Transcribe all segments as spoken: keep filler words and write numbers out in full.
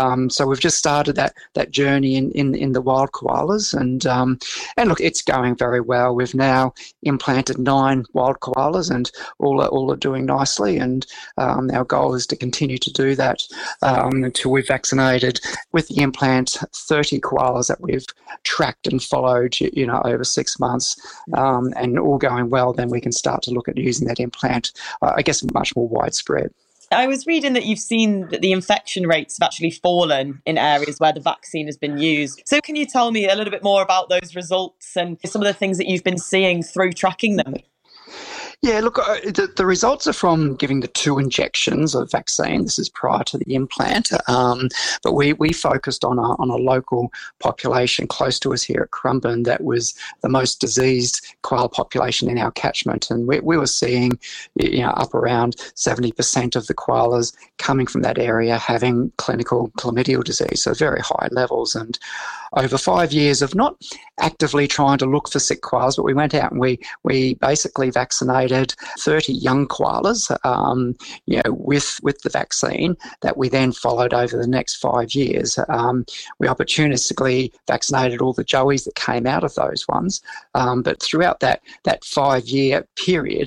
Um, so we've just started that that journey in, in, in the wild koalas, and um, and look, it's going very well. We've now implanted nine wild koalas, and all are, all are doing nicely. And um, our goal is to continue to do that um, until we've vaccinated with the implant thirty koalas that we've tracked and followed, you know, over six months, um, and all going well. Then we can start to look at using that implant, uh, I guess, much more widespread. I was reading that you've seen that the infection rates have actually fallen in areas where the vaccine has been used. So can you tell me a little bit more about those results and some of the things that you've been seeing through tracking them? Yeah, look, uh, the, the results are from giving the two injections of vaccine. This is prior to the implant, um, but we, we focused on a, on a local population close to us here at Currumbin that was the most diseased koala population in our catchment, and we, we were seeing, you know, up around seventy percent of the koalas coming from that area having clinical chlamydial disease, so very high levels. And over five years of not actively trying to look for sick koalas, but we went out and we we basically vaccinated thirty young koalas, um, you know, with with the vaccine that we then followed over the next five years. Um, we opportunistically vaccinated all the joeys that came out of those ones, um, but throughout that that five year period,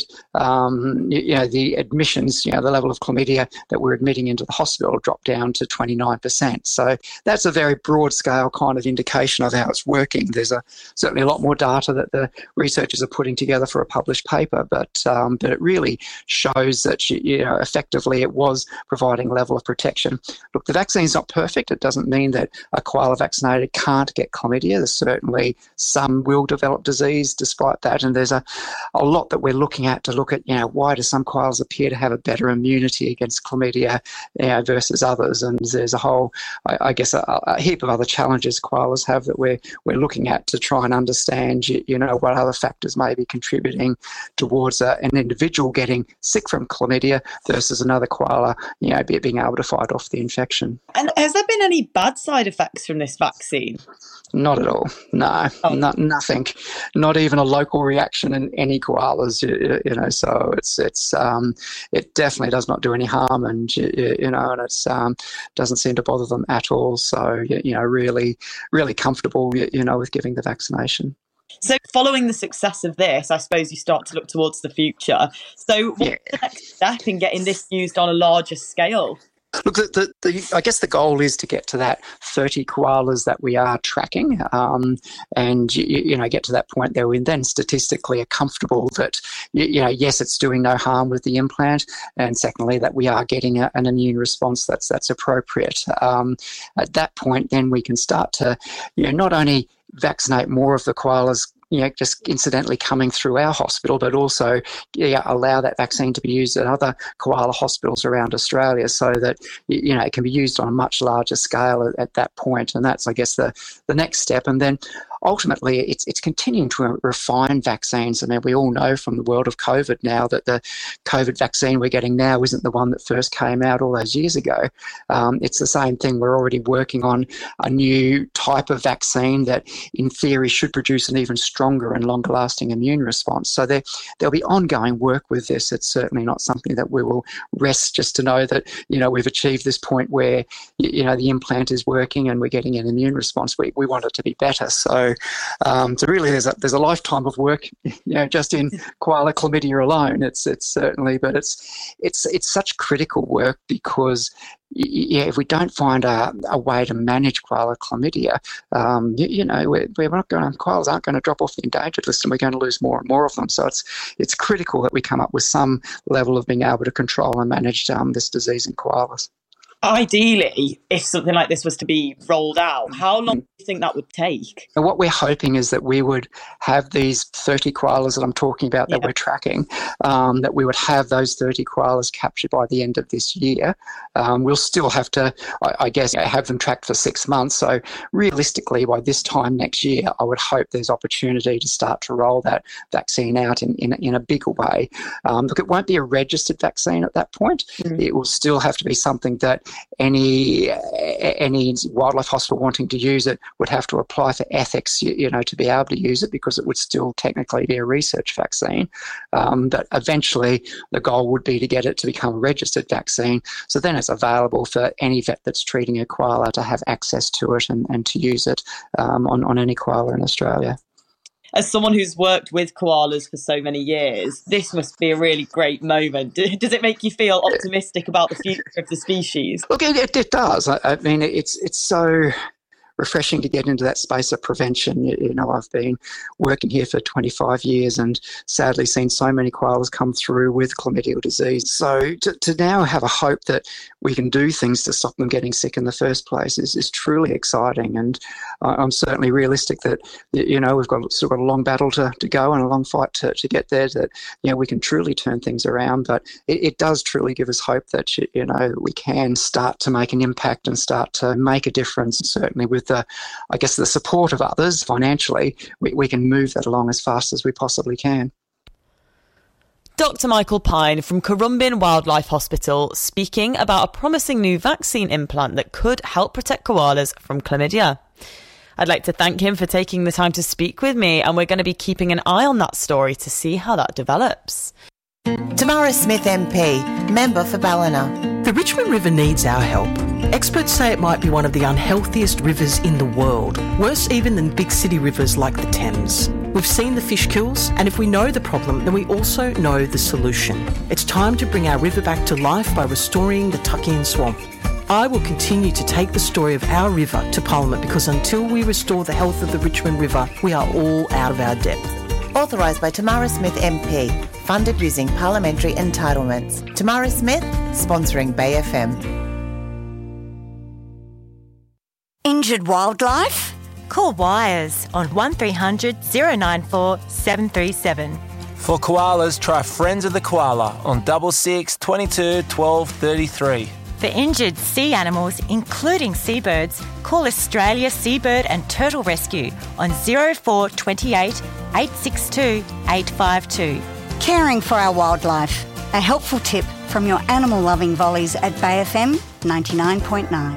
um, you, you know, the admissions, you know, the level of chlamydia that we're admitting into the hospital dropped down to twenty-nine percent. So that's a very broad scale kind of indication of how it's working. There's a certainly a lot more data that the researchers are putting together for a published paper, but um, but it really shows that, you know, effectively it was providing a level of protection. Look, the vaccine's not perfect. It doesn't mean that a koala vaccinated can't get chlamydia. There's certainly some will develop disease despite that, and there's a, a lot that we're looking at to look at, you know, why do some koalas appear to have a better immunity against chlamydia, you know, versus others, and there's a whole, I, I guess, a, a heap of other challenges koalas have that we're we're looking at to try and understand, you, you know, what other factors may be contributing towards uh, an individual getting sick from chlamydia versus another koala, you know, be, being able to fight off the infection. And has there been any bad side effects from this vaccine? Not at all. No, oh. not, nothing. Not even a local reaction in any koalas. You, you know, so it's it's um, it definitely does not do any harm, and you, you know, and it's um, doesn't seem to bother them at all. So you know, really, really comfortable, you know, with giving the vaccination. So following the success of this, I suppose you start to look towards the future. So what's yeah. the next step in getting this used on a larger scale? Look, the, the, the, I guess the goal is to get to that thirty koalas that we are tracking, um, and you, you know, get to that point that we then statistically are comfortable that, you, you know, yes, it's doing no harm with the implant, and secondly that we are getting a, an immune response that's that's appropriate. Um, at that point, then we can start to, you know, not only vaccinate more of the koalas, you know, just incidentally coming through our hospital, but also yeah, allow that vaccine to be used at other koala hospitals around Australia, so that, you know, it can be used on a much larger scale at, at that point. And that's, I guess, the, the next step. And then ultimately, it's it's continuing to refine vaccines. I mean, we all know from the world of COVID now that the COVID vaccine we're getting now isn't the one that first came out all those years ago. Um, it's the same thing. We're already working on a new type of vaccine that, in theory, should produce an even stronger and longer-lasting immune response. So there, there'll be ongoing work with this. It's certainly not something that we will rest just to know that, you know, we've achieved this point where, you know, the implant is working and we're getting an immune response. We we want it to be better. So Um, so really, there's a there's a lifetime of work, you know, just in koala chlamydia alone. It's it's certainly, but it's it's it's such critical work because, yeah, if we don't find a, a way to manage koala chlamydia, um, you, you know, we're, we're not going. Koalas aren't going to drop off the endangered list, and we're going to lose more and more of them. So it's it's critical that we come up with some level of being able to control and manage um, this disease in koalas. Ideally, if something like this was to be rolled out, how long do you think that would take? And what we're hoping is that we would have these thirty koalas that I'm talking about that yeah. we're tracking, um, that we would have those thirty koalas captured by the end of this year. Um, we'll still have to, I, I guess, have them tracked for six months. So realistically, by this time next year, I would hope there's opportunity to start to roll that vaccine out in, in, in a bigger way. Um, look, it won't be a registered vaccine at that point. Mm. It will still have to be something that any any wildlife hospital wanting to use it would have to apply for ethics, you, you know, to be able to use it, because it would still technically be a research vaccine. Um, but eventually the goal would be to get it to become a registered vaccine. So then it's available for any vet that's treating a koala to have access to it and, and to use it um, on, on any koala in Australia. As someone who's worked with koalas for so many years, this must be a really great moment. Does it make you feel optimistic about the future of the species? Look, it, it does. I, I mean, it's it's so refreshing to get into that space of prevention. You, you know, I've been working here for twenty-five years and sadly seen so many koalas come through with chlamydial disease. So to, to now have a hope that we can do things to stop them getting sick in the first place is, is truly exciting. And I'm certainly realistic that, you know, we've got still got a long battle to, to go and a long fight to, to get there, that, you know, we can truly turn things around. But it, it does truly give us hope that, you know, we can start to make an impact and start to make a difference. Certainly with the, I guess, the support of others financially, we, we can move that along as fast as we possibly can. Doctor Michael Pine from Currumbin Wildlife Hospital speaking about a promising new vaccine implant that could help protect koalas from chlamydia. I'd like to thank him for taking the time to speak with me, and we're going to be keeping an eye on that story to see how that develops. Tamara Smith M P, member for Ballina. The Richmond River needs our help. Experts say it might be one of the unhealthiest rivers in the world, worse even than big city rivers like the Thames. We've seen the fish kills, and if we know the problem, then we also know the solution. It's time to bring our river back to life by restoring the Tuckian Swamp. I will continue to take the story of our river to Parliament, because until we restore the health of the Richmond River, we are all out of our depth. Authorised by Tamara Smith M P. Funded using parliamentary entitlements. Tamara Smith, sponsoring Bay F M. Injured wildlife? Call Wires on one three hundred oh nine four seven three seven. For koalas, try Friends of the Koala on double six twenty-two twelve thirty-three. For injured sea animals, including seabirds, call Australia Seabird and Turtle Rescue on oh four two eight eight six two eight five two. Caring for our wildlife. A helpful tip from your animal-loving volleys at Bay F M ninety-nine point nine.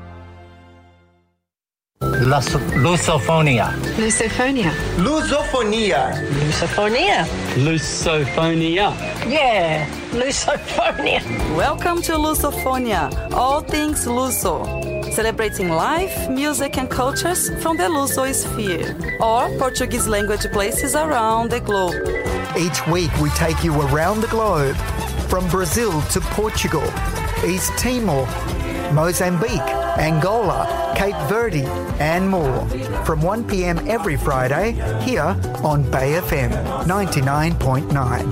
Lusophonia. Lusophonia. Lusophonia. Lusophonia. Lusophonia. Yeah, Lusophonia. Welcome to Lusophonia, all things Luso. Celebrating life, music and cultures from the Luso sphere, or Portuguese language places around the globe. Each week we take you around the globe, from Brazil to Portugal, East Timor, Mozambique, Angola, Cape Verde and more. From one p.m. every Friday here on Bay F M ninety-nine point nine.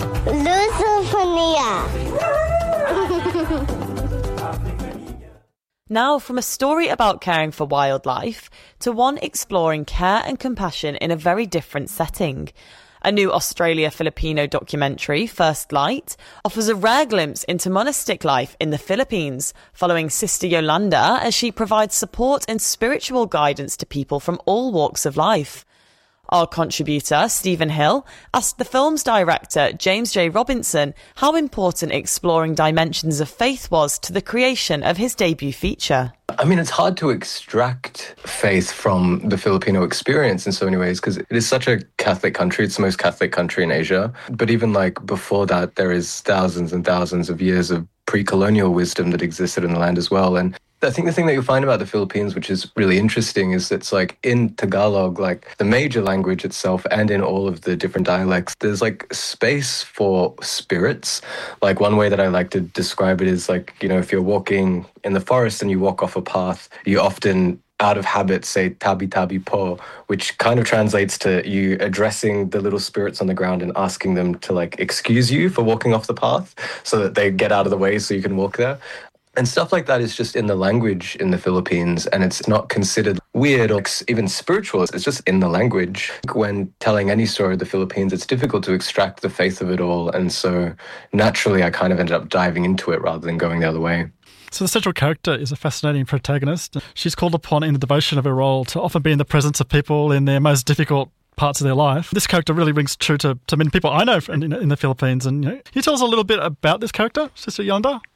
Now, from a story about caring for wildlife to one exploring care and compassion in a very different setting. A new Australia-Filipino documentary, First Light, offers a rare glimpse into monastic life in the Philippines, following Sister Yolanda as she provides support and spiritual guidance to people from all walks of life. Our contributor, Stephen Hill, asked the film's director, James J. Robinson, how important exploring dimensions of faith was to the creation of his debut feature. I mean, it's hard to extract faith from the Filipino experience in so many ways, because it is such a Catholic country. It's the most Catholic country in Asia. But even like before that, there is thousands and thousands of years of pre-colonial wisdom that existed in the land as well. And I think the thing that you'll find about the Philippines, which is really interesting, is it's like in Tagalog, like the major language itself, and in all of the different dialects, there's like space for spirits. Like one way that I like to describe it is like, you know, if you're walking in the forest and you walk off a path, you often out of habit say tabi tabi po, which kind of translates to you addressing the little spirits on the ground and asking them to like excuse you for walking off the path so that they get out of the way so you can walk there. And stuff like that is just in the language in the Philippines, and it's not considered weird or even spiritual. It's just in the language. When telling any story of the Philippines, it's difficult to extract the faith of it all. And so naturally, I kind of ended up diving into it rather than going the other way. So the central character is a fascinating protagonist. She's called upon in the devotion of her role to often be in the presence of people in their most difficult parts of their life. This character really rings true to, to many people I know in, in the Philippines. And you know, can you tell us a little bit about this character, Sister Yolanda?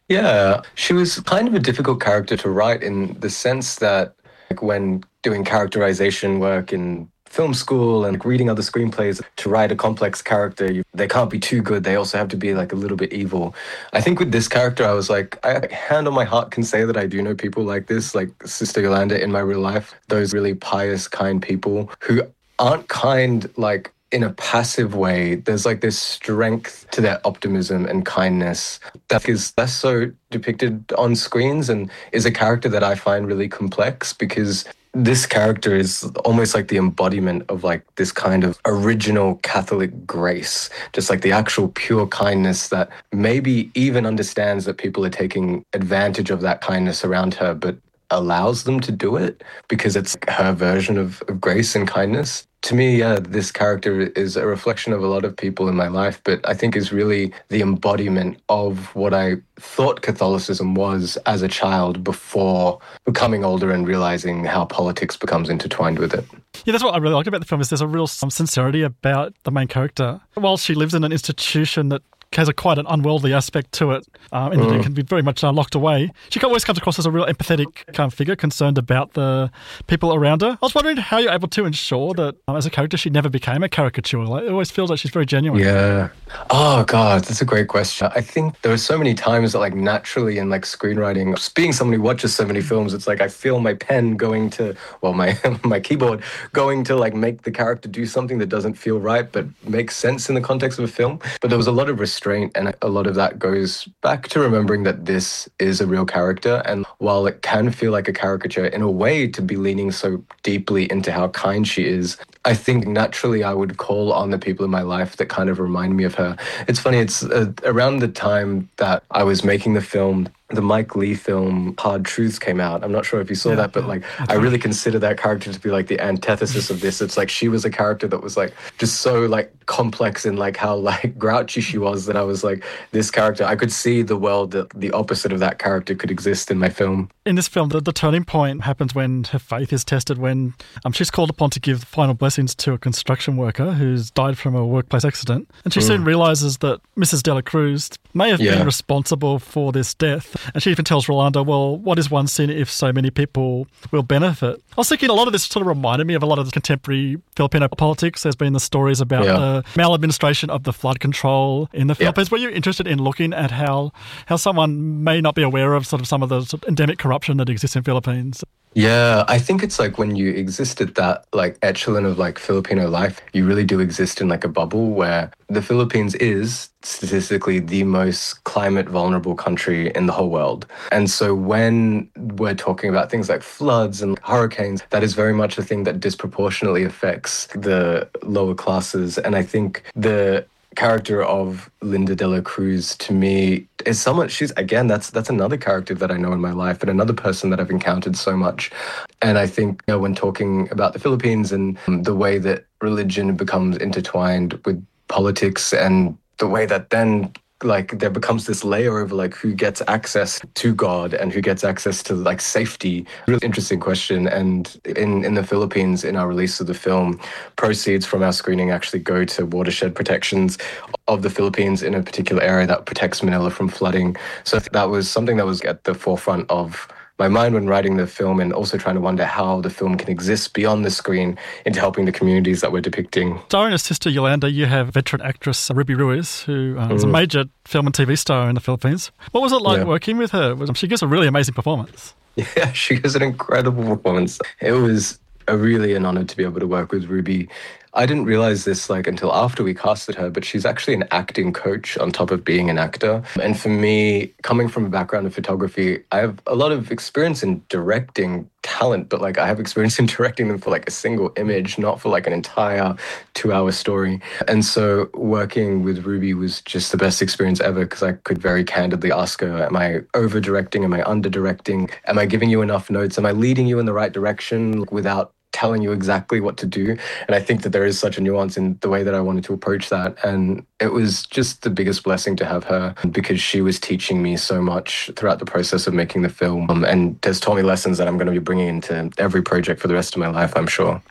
Yeah, she was kind of a difficult character to write in the sense that like when doing characterization work in film school and reading other screenplays, to write a complex character, you, they can't be too good. They also have to be like a little bit evil. I think with this character, I was like, I hand on my heart can say that I do know people like this, like Sister Yolanda in my real life, those really pious, kind people who aren't kind like in a passive way. There's like this strength to their optimism and kindness that is less so depicted on screens and is a character that I find really complex because this character is almost like the embodiment of like this kind of original Catholic grace, just like the actual pure kindness that maybe even understands that people are taking advantage of that kindness around her, but allows them to do it because it's her version of, of grace and kindness. To me, yeah, this character is a reflection of a lot of people in my life, but I think is really the embodiment of what I thought Catholicism was as a child before becoming older and realizing how politics becomes intertwined with it. Yeah, that's what I really like about the film is there's a real sincerity about the main character. While she lives in an institution that has a quite an unworldly aspect to it, um, and mm. it can be very much uh, locked away. She always comes across as a real empathetic kind of figure, concerned about the people around her. I was wondering how you're able to ensure that, um, as a character, she never became a caricature. Like, it always feels like she's very genuine. Yeah. Oh, God, that's a great question. I think there are so many times that, like, naturally in, like, screenwriting, being someone who watches so many films, it's like I feel my pen going to, well, my my keyboard going to, like, make the character do something that doesn't feel right but makes sense in the context of a film. But there was a lot of restraint, and a lot of that goes back to remembering that this is a real character, and while it can feel like a caricature in a way to be leaning so deeply into how kind she is, I think naturally I would call on the people in my life that kind of remind me of her. It's funny, it's uh, around the time that I was making the film, the Mike Leigh film Hard Truths came out. I'm not sure if you saw yeah, that, but like I really consider that character to be like the antithesis of this. It's like she was a character that was like just so like complex in like how like grouchy she was that I was like, this character, I could see the world that the opposite of that character could exist in my film. In this film, the, the turning point happens when her faith is tested, when um, she's called upon to give final blessings to a construction worker who's died from a workplace accident. And she mm. soon realises that Missus Dela Cruz may have yeah. been responsible for this death. And she even tells Rolando, well, what is one sin if so many people will benefit? I was thinking a lot of this sort of reminded me of a lot of the contemporary Filipino politics. There's been the stories about yeah. the maladministration of the flood control in the Philippines. Yeah. Were you interested in looking at how, how someone may not be aware of sort of some of the sort of endemic corruption that exists in Philippines? Yeah, I think it's like when you exist at that like echelon of like Filipino life, you really do exist in like a bubble where the Philippines is statistically the most climate vulnerable country in the whole world. And so when we're talking about things like floods and hurricanes, that is very much a thing that disproportionately affects the lower classes. And I think the character of Linda Dela Cruz to me is someone, she's again that's that's another character that I know in my life and another person that I've encountered so much. And I think, you know, when talking about the Philippines and um, the way that religion becomes intertwined with politics and the way that then like there becomes this layer of like who gets access to God and who gets access to like safety. Really interesting question. And in, in the Philippines, in our release of the film, proceeds from our screening actually go to watershed protections of the Philippines in a particular area that protects Manila from flooding. So that was something that was at the forefront of my mind when writing the film, and also trying to wonder how the film can exist beyond the screen into helping the communities that we're depicting. Starring as Sister Yolanda, you have veteran actress Ruby Ruiz, who uh, mm. is a major film and T V star in the Philippines. What was it like yeah. working with her? She gives a really amazing performance. Yeah, she gives an incredible performance. It was a really an honor to be able to work with Ruby. I didn't realize this like until after we casted her, but she's actually an acting coach on top of being an actor. And for me, coming from a background of photography, I have a lot of experience in directing talent, but like I have experience in directing them for like a single image, not for like an entire two-hour story. And so working with Ruby was just the best experience ever, because I could very candidly ask her, am I over-directing? Am I under-directing? Am I giving you enough notes? Am I leading you in the right direction without telling you exactly what to do? And I think that there is such a nuance in the way that I wanted to approach that. And it was just the biggest blessing to have her, because she was teaching me so much throughout the process of making the film, um, and has taught me lessons that I'm going to be bringing into every project for the rest of my life, I'm sure.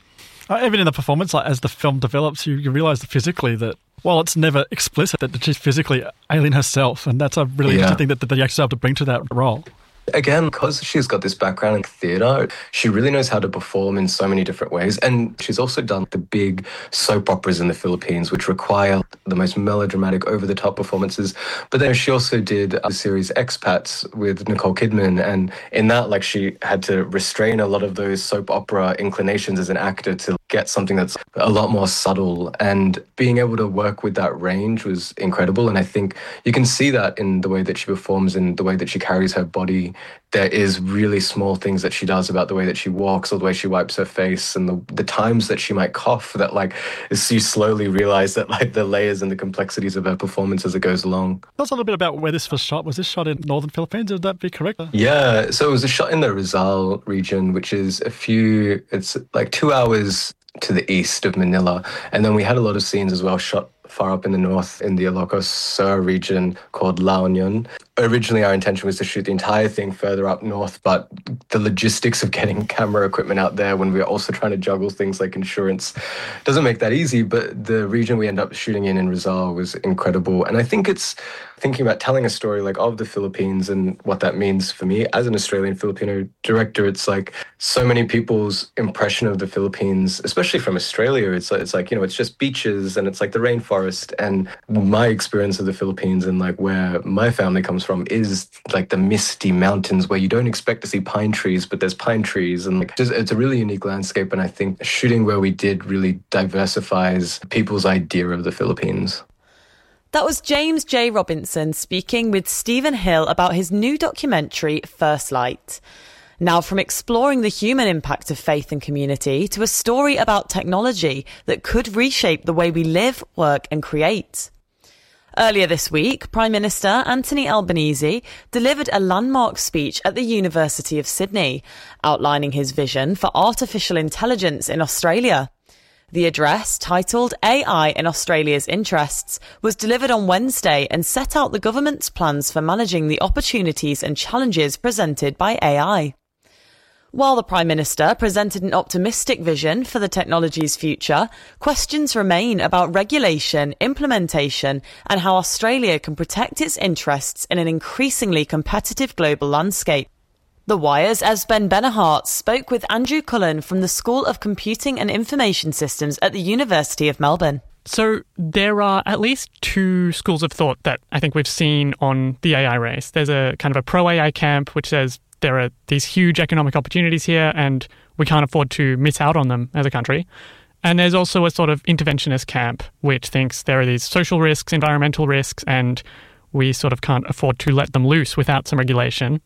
Uh, even in the performance, like as the film develops, you, you realise physically that while it's never explicit, that she's physically alien herself, and that's a really Yeah. interesting thing that, that you actually have to bring to that role. Again, because she's got this background in theatre, she really knows how to perform in so many different ways. And she's also done the big soap operas in the Philippines, which require the most melodramatic, over-the-top performances. But then she also did the series Expats with Nicole Kidman. And in that, like, she had to restrain a lot of those soap opera inclinations as an actor to get something that's a lot more subtle. And being able to work with that range was incredible. And I think you can see that in the way that she performs and the way that she carries her body. There is really small things that she does about the way that she walks or the way she wipes her face and the, the times that she might cough that, like, as you slowly realise that, like, the layers and the complexities of her performance as it goes along. Tell us a little bit about where this was shot. Was this shot in northern Philippines? Would that be correct? Yeah, so it was a shot in the Rizal region, which is a few, it's like two hours to the east of Manila. And then we had a lot of scenes as well shot far up in the north in the Ilocos Sur region called La Union. Originally, our intention was to shoot the entire thing further up north, but the logistics of getting camera equipment out there when we're also trying to juggle things like insurance doesn't make that easy. But the region we end up shooting in in Rizal was incredible. And I think it's thinking about telling a story like of the Philippines and what that means for me as an Australian Filipino director. It's like so many people's impression of the Philippines, especially from Australia, it's like, it's like, you know, it's just beaches and it's like the rainforest. And my experience of the Philippines and like where my family comes from is like the misty mountains where you don't expect to see pine trees, but there's pine trees. And like, just, it's a really unique landscape. And I think shooting where we did really diversifies people's idea of the Philippines. That was James J. Robinson speaking with Stephen Hill about his new documentary, First Light. Now, from exploring the human impact of faith and community to a story about technology that could reshape the way we live, work and create. Earlier this week, Prime Minister Anthony Albanese delivered a landmark speech at the University of Sydney, outlining his vision for artificial intelligence in Australia. The address, titled A I in Australia's Interests, was delivered on Wednesday and set out the government's plans for managing the opportunities and challenges presented by A I. While the Prime Minister presented an optimistic vision for the technology's future, questions remain about regulation, implementation, and how Australia can protect its interests in an increasingly competitive global landscape. The Wire's Esben Benahart spoke with Andrew Cullen from the School of Computing and Information Systems at the University of Melbourne. So there are at least two schools of thought that I think we've seen on the A I race. There's a kind of a pro-A I camp which says there are these huge economic opportunities here and we can't afford to miss out on them as a country. And there's also a sort of interventionist camp which thinks there are these social risks, environmental risks, and we sort of can't afford to let them loose without some regulation.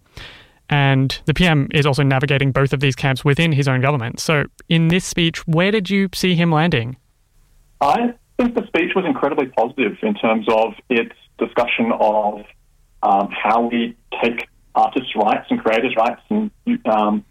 And the P M is also navigating both of these camps within his own government. So in this speech, where did you see him landing? I think the speech was incredibly positive in terms of its discussion of um, how we take artists' rights and creators' rights and um,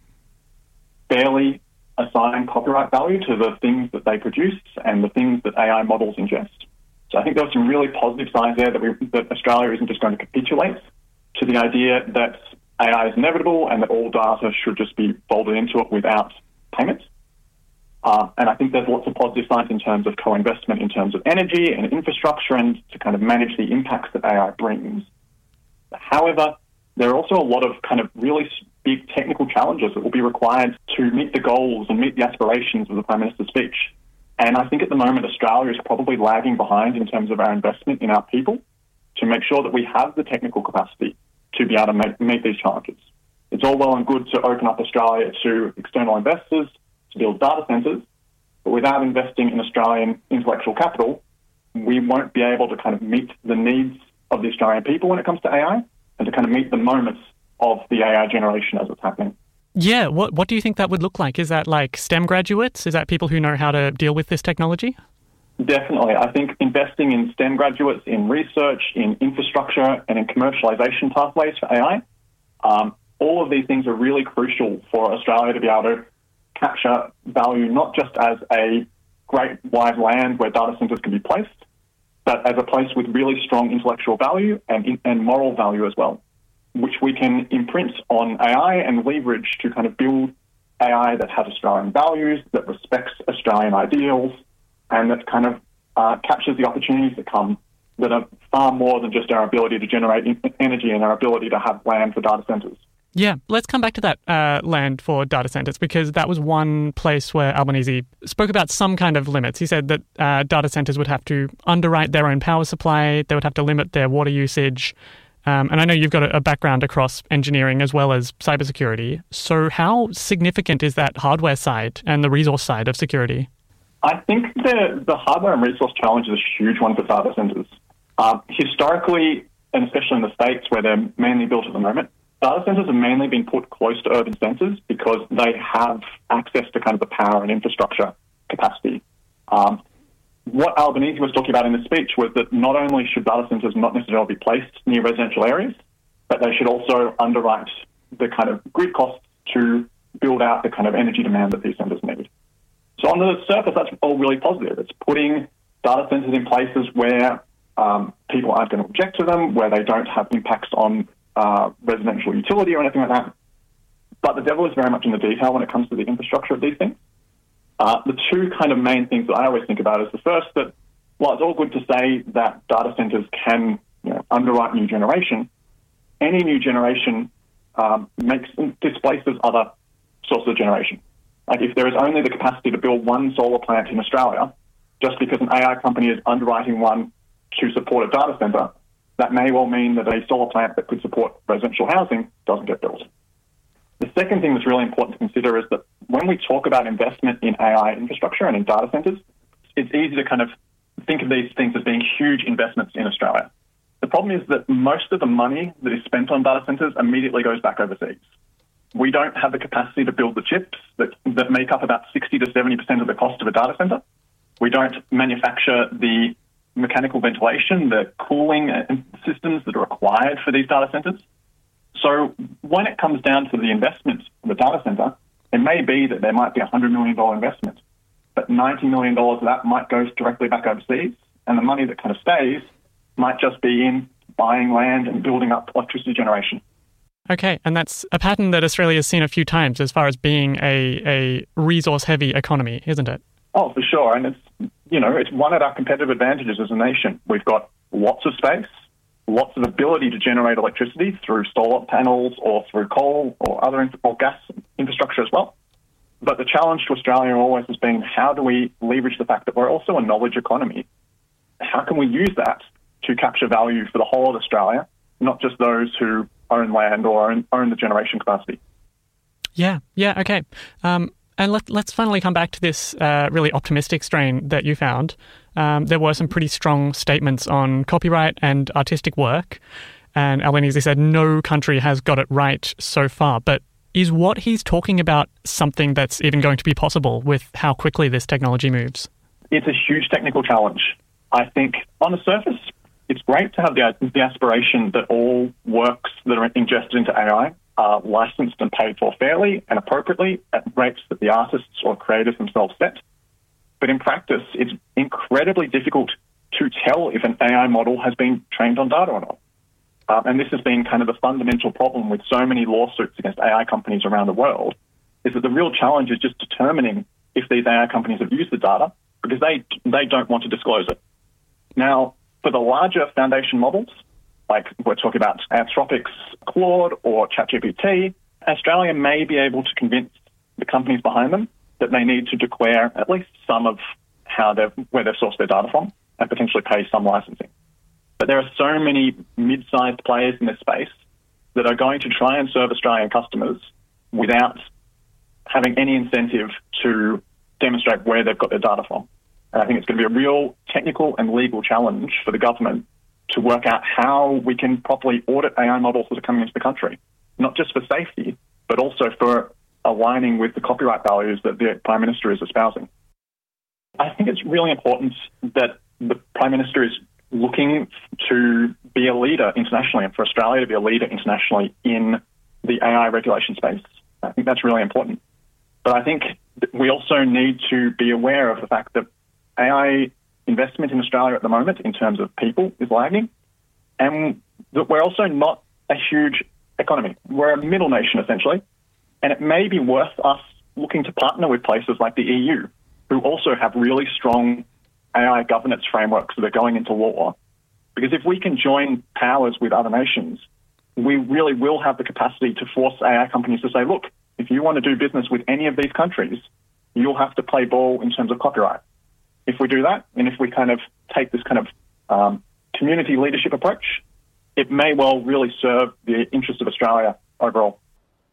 fairly assign copyright value to the things that they produce and the things that A I models ingest. So I think there were some really positive signs there that, we, that Australia isn't just going to capitulate to the idea that A I is inevitable and that all data should just be folded into it without payment. Uh, and I think there's lots of positive signs in terms of co-investment, in terms of energy and infrastructure, and to kind of manage the impacts that A I brings. However, there are also a lot of kind of really big technical challenges that will be required to meet the goals and meet the aspirations of the Prime Minister's speech. And I think at the moment Australia is probably lagging behind in terms of our investment in our people to make sure that we have the technical capacity to be able to make, meet these challenges. It's all well and good to open up Australia to external investors, to build data centres, but without investing in Australian intellectual capital, we won't be able to kind of meet the needs of the Australian people when it comes to A I and to kind of meet the moments of the A I generation as it's happening. Yeah, what what do you think that would look like? Is that like STEM graduates? Is that people who know how to deal with this technology? Definitely. I think investing in STEM graduates, in research, in infrastructure, and in commercialisation pathways for A I, um, all of these things are really crucial for Australia to be able to capture value not just as a great wide land where data centres can be placed, but as a place with really strong intellectual value and, and moral value as well, which we can imprint on A I and leverage to kind of build A I that has Australian values, that respects Australian ideals, and that kind of uh, captures the opportunities that come that are far more than just our ability to generate energy and our ability to have land for data centres. Yeah, let's come back to that uh, land for data centres, because that was one place where Albanese spoke about some kind of limits. He said that uh, data centres would have to underwrite their own power supply, they would have to limit their water usage. Um, and I know you've got a, a background across engineering as well as cybersecurity. So how significant is that hardware side and the resource side of security? I think the, the hardware and resource challenge is a huge one for data centres. Um, historically, and especially in the States where they're mainly built at the moment, data centres have mainly been put close to urban centres because they have access to kind of the power and infrastructure capacity. Um, what Albanese was talking about in the speech was that not only should data centres not necessarily be placed near residential areas, but they should also underwrite the kind of grid costs to build out the kind of energy demand that these centres need. So on the surface, that's all really positive. It's putting data centres in places where Um, people aren't going to object to them, where they don't have impacts on uh, residential utility or anything like that. But the devil is very much in the detail when it comes to the infrastructure of these things. Uh, the two kind of main things that I always think about is the first, that while it's all good to say that data centres can you know, underwrite new generation, any new generation um, makes displaces other sources of generation. Like if there is only the capacity to build one solar plant in Australia, just because an A I company is underwriting one to support a data centre, that may well mean that a solar plant that could support residential housing doesn't get built. The second thing that's really important to consider is that when we talk about investment in A I infrastructure and in data centres, it's easy to kind of think of these things as being huge investments in Australia. The problem is that most of the money that is spent on data centres immediately goes back overseas. We don't have the capacity to build the chips that, that make up about sixty to seventy percent of the cost of a data centre. We don't manufacture the mechanical ventilation, the cooling systems that are required for these data centres. So when it comes down to the investment of a data centre, it may be that there might be a one hundred million dollars investment, but ninety million dollars of that might go directly back overseas, and the money that kind of stays might just be in buying land and building up electricity generation. Okay, and that's a pattern that Australia has seen a few times as far as being a, a resource-heavy economy, isn't it? Oh, for sure. And it's, you know, it's one of our competitive advantages as a nation. We've got lots of space, lots of ability to generate electricity through solar panels or through coal or other inf- or gas infrastructure as well. But the challenge to Australia always has been, how do we leverage the fact that we're also a knowledge economy? How can we use that to capture value for the whole of Australia, not just those who own land or own, own the generation capacity? Yeah, yeah, okay. Um, and let, let's finally come back to this uh, really optimistic strain that you found. Um, there were some pretty strong statements on copyright and artistic work, and Albanese said no country has got it right so far. But is what he's talking about something that's even going to be possible with how quickly this technology moves? It's a huge technical challenge. I think on the surface, it's great to have the, the aspiration that all works that are ingested into A I are licensed and paid for fairly and appropriately at rates that the artists or creators themselves set. But in practice, it's incredibly difficult to tell if an A I model has been trained on data or not. Um, and this has been kind of the fundamental problem with so many lawsuits against A I companies around the world, is that the real challenge is just determining if these A I companies have used the data, because they they don't want to disclose it. Now, for the larger foundation models, like we're talking about Anthropic's Claude or ChatGPT, Australia may be able to convince the companies behind them that they need to declare at least some of how they've, where they've sourced their data from and potentially pay some licensing. But there are so many mid-sized players in this space that are going to try and serve Australian customers without having any incentive to demonstrate where they've got their data from. And I think it's going to be a real technical and legal challenge for the government to work out how we can properly audit A I models that are coming into the country, not just for safety, but also for aligning with the copyright values that the Prime Minister is espousing. I think it's really important that the Prime Minister is looking to be a leader internationally and for Australia to be a leader internationally in the A I regulation space. I think that's really important. But I think we also need to be aware of the fact that A I investment in Australia at the moment in terms of people is lagging, and that we're also not a huge economy. We're a middle nation, essentially, and it may be worth us looking to partner with places like the E U, who also have really strong A I governance frameworks that are going into law. Because if we can join powers with other nations, we really will have the capacity to force A I companies to say, look, if you want to do business with any of these countries, you'll have to play ball in terms of copyright. If we do that, and if we kind of take this kind of um, community leadership approach, it may well really serve the interest of Australia overall.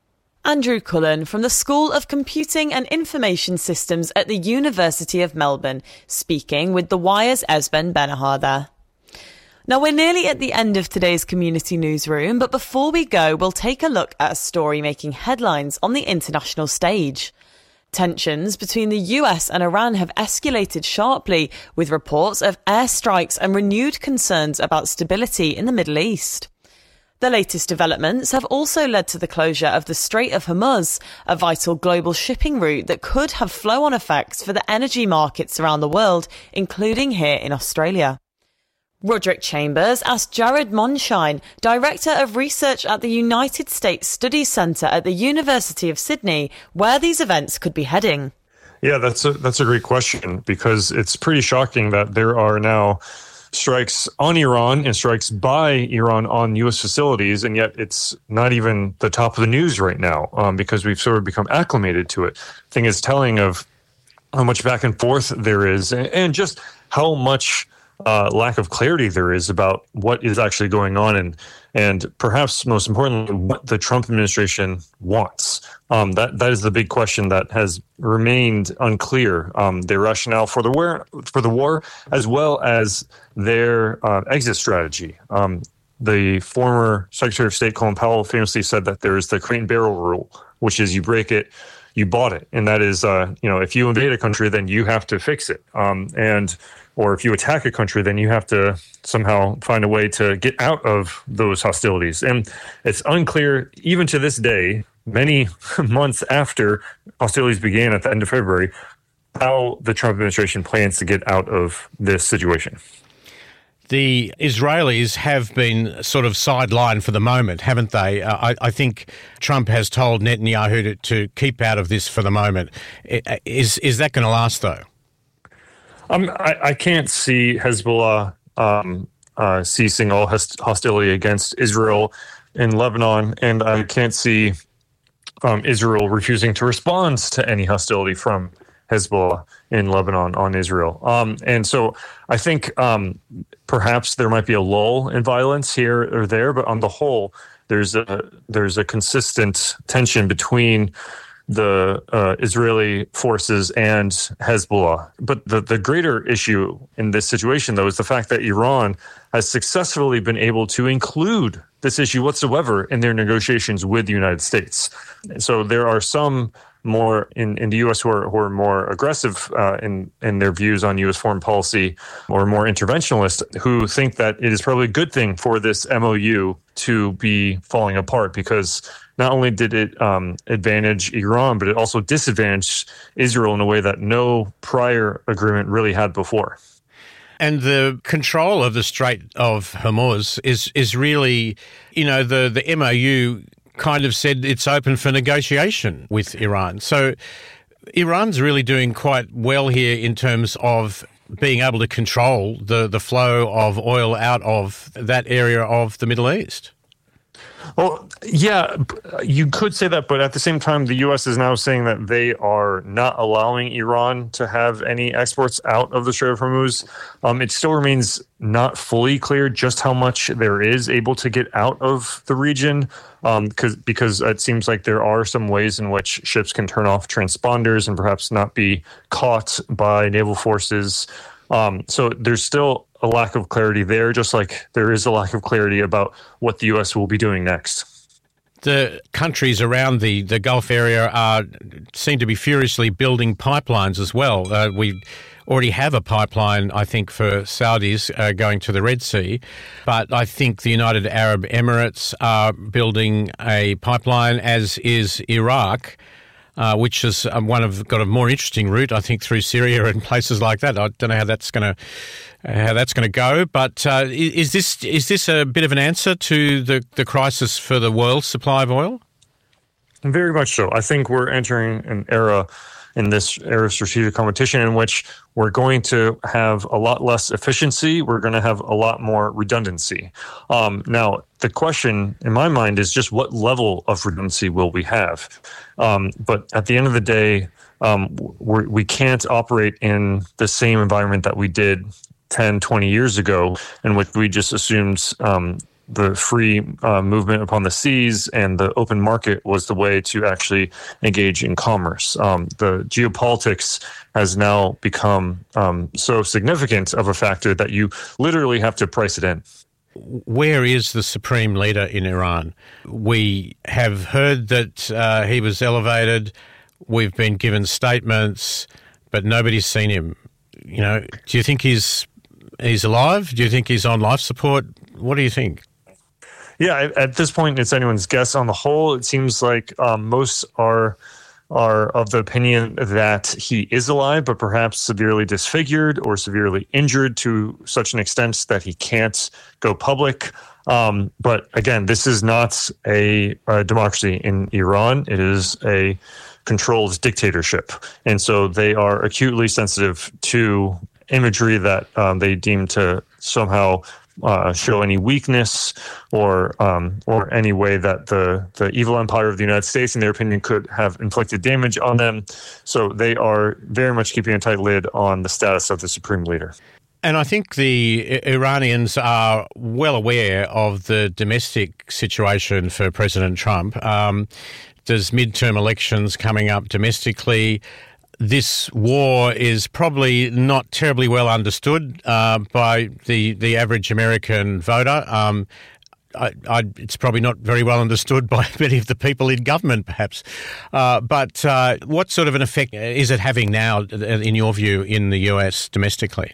Andrew Cullen from the School of Computing and Information Systems at the University of Melbourne, speaking with The Wire's Esben Benahar there. Now, we're nearly at the end of today's Community Newsroom, but before we go, we'll take a look at a story making headlines on the international stage. Tensions between the U S and Iran have escalated sharply, with reports of airstrikes and renewed concerns about stability in the Middle East. The latest developments have also led to the closure of the Strait of Hormuz, a vital global shipping route that could have flow-on effects for the energy markets around the world, including here in Australia. Roderick Chambers asked Jared Monshine, Director of Research at the United States Studies Centre at the University of Sydney, where these events could be heading. Yeah, that's a, that's a great question, because it's pretty shocking that there are now strikes on Iran and strikes by Iran on U S facilities, and yet it's not even the top of the news right now, um, because we've sort of become acclimated to it. I think it's telling of how much back and forth there is, and, and just how much Uh, lack of clarity there is about what is actually going on, and and perhaps most importantly, what the Trump administration wants. Um, that that is the big question that has remained unclear. Um, their rationale for the war, for the war, as well as their uh, exit strategy. Um, the former Secretary of State Colin Powell famously said that there is the crate and barrel rule, which is you break it, you bought it, and that is, uh, you know, if you invade a country, then you have to fix it, um, and or if you attack a country, then you have to somehow find a way to get out of those hostilities. And it's unclear, even to this day, many months after hostilities began at the end of February, how the Trump administration plans to get out of this situation. The Israelis have been sort of sidelined for the moment, haven't they? Uh, I, I think Trump has told Netanyahu to, to keep out of this for the moment. Is, is that going to last, though? Um, I, I can't see Hezbollah um, uh, ceasing all host- hostility against Israel in Lebanon, and I can't see um, Israel refusing to respond to any hostility from Hezbollah in Lebanon on Israel. Um, and so I think um, perhaps there might be a lull in violence here or there, but on the whole, there's a there's a consistent tension between the uh, Israeli forces and Hezbollah. But the, the greater issue in this situation, though, is the fact that Iran has successfully been able to include this issue whatsoever in their negotiations with the United States. So there are some more in, in the U S who are, who are more aggressive uh, in, in their views on U S foreign policy, or more interventionist, who think that it is probably a good thing for this M O U to be falling apart, because not only did it um, advantage Iran, but it also disadvantaged Israel in a way that no prior agreement really had before. And the control of the Strait of Hormuz is is really, you know, the, the M O U kind of said it's open for negotiation with Iran. So Iran's really doing quite well here in terms of being able to control the, the flow of oil out of that area of the Middle East. Well, yeah, you could say that, but at the same time, the U S is now saying that they are not allowing Iran to have any exports out of the Strait of Hormuz. Um, it still remains not fully clear just how much there is able to get out of the region, um, because because it seems like there are some ways in which ships can turn off transponders and perhaps not be caught by naval forces. Um, so there's still a lack of clarity there, just like there is a lack of clarity about what the U S will be doing next. The countries around the, the Gulf area are seem to be furiously building pipelines as well. Uh, we already have a pipeline, I think, for Saudis uh, going to the Red Sea, but I think the United Arab Emirates are building a pipeline, as is Iraq. Uh, which is um, one of got a more interesting route, I think, through Syria and places like that. I don't know how that's going to uh, how that's going to go, but uh, is this is this a bit of an answer to the, the crisis for the world's supply of oil? Very much so. I think we're entering an era in this era of strategic competition in which we're going to have a lot less efficiency. We're going to have a lot more redundancy. Um, now, the question in my mind is just what level of redundancy will we have? Um, but at the end of the day, um, we're, we can't operate in the same environment that we did ten, twenty years ago, in which we just assumed um, the free uh, movement upon the seas and the open market was the way to actually engage in commerce. Um, the geopolitics has now become um, so significant of a factor that you literally have to price it in. Where is the supreme leader in Iran? We have heard that uh, he was elevated. We've been given statements, but nobody's seen him. You know, do you think he's he's alive? Do you think he's on life support? What do you think? Yeah, at this point, it's anyone's guess. On the whole, it seems like um, most are are of the opinion that he is alive, but perhaps severely disfigured or severely injured to such an extent that he can't go public. Um, but again, this is not a, a democracy in Iran. It is a controlled dictatorship. And so they are acutely sensitive to imagery that um, they deem to somehow Uh, show any weakness or um, or any way that the, the evil empire of the United States, in their opinion, could have inflicted damage on them. So they are very much keeping a tight lid on the status of the supreme leader. And I think the Iranians are well aware of the domestic situation for President Trump. Um, there's midterm elections coming up domestically. This war is probably not terribly well understood uh, by the, the average American voter. Um, I, I, it's probably not very well understood by many of the people in government, perhaps. Uh, but uh, what sort of an effect is it having now, in your view, in the U S domestically?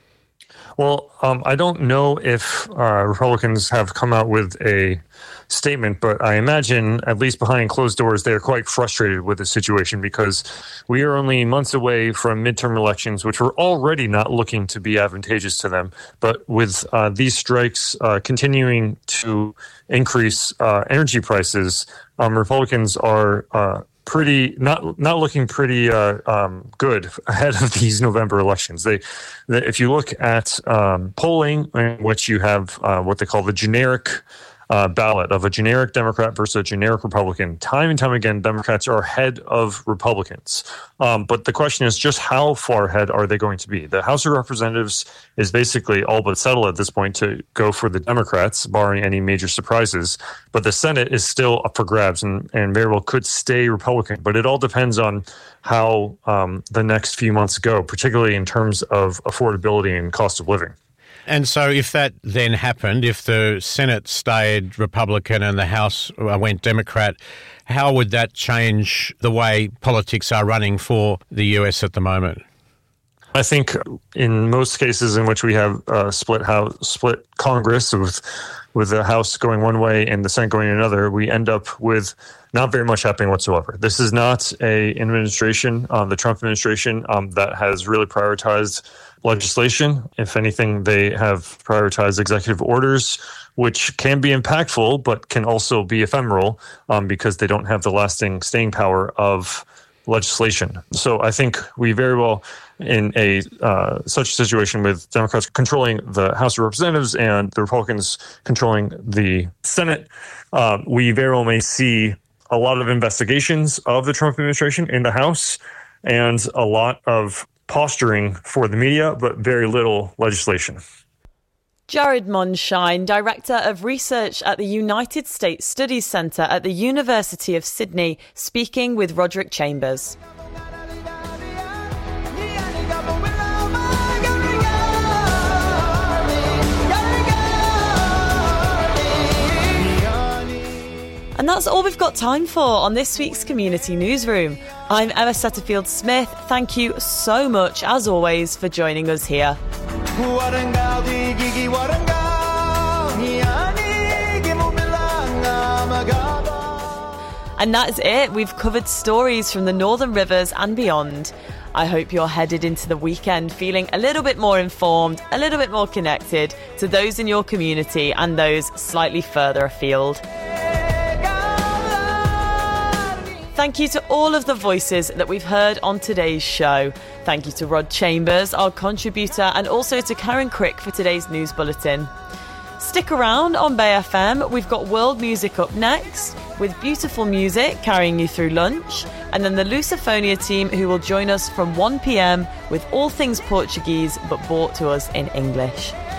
Well, um, I don't know if uh, Republicans have come out with a statement, but I imagine, at least behind closed doors, they're quite frustrated with the situation because we are only months away from midterm elections, which were already not looking to be advantageous to them. But with uh, these strikes uh, continuing to increase uh, energy prices, um, Republicans are uh, pretty not not looking pretty uh, um, good ahead of these November elections. They, they if you look at um, polling, in which you have uh, what they call the generic Uh, ballot of a generic Democrat versus a generic Republican, time and time again, Democrats are ahead of Republicans. Um, but the question is just how far ahead are they going to be? The House of Representatives is basically all but settled at this point to go for the Democrats, barring any major surprises. But the Senate is still up for grabs and, and very well could stay Republican. But it all depends on how um, the next few months go, particularly in terms of affordability and cost of living. And so if that then happened, if the Senate stayed Republican and the House went Democrat, how would that change the way politics are running for the U S at the moment? I think in most cases in which we have uh, split house, split Congress with with the House going one way and the Senate going another, we end up with not very much happening whatsoever. This is not a administration, um, the Trump administration, um, that has really prioritized legislation. If anything, they have prioritized executive orders, which can be impactful, but can also be ephemeral um, because they don't have the lasting staying power of legislation. So I think we very well, in a uh, such a situation with Democrats controlling the House of Representatives and the Republicans controlling the Senate, uh, we very well may see a lot of investigations of the Trump administration in the House and a lot of posturing for the media, but very little legislation. Jared Monshine, Director of Research at the United States Studies Centre at the University of Sydney, speaking with Roderick Chambers. And that's all we've got time for on this week's Community Newsroom. I'm Emma Setterfield-Smith. Thank you so much, as always, for joining us here. And that is it. We've covered stories from the Northern Rivers and beyond. I hope you're headed into the weekend feeling a little bit more informed, a little bit more connected to those in your community and those slightly further afield. Thank you to all of the voices that we've heard on today's show. Thank you to Rod Chambers, our contributor, and also to Karen Crick for today's news bulletin. Stick around on Bay F M. We've got world music up next, with beautiful music carrying you through lunch, and then the Lusophonia team who will join us from one p.m. with all things Portuguese but brought to us in English.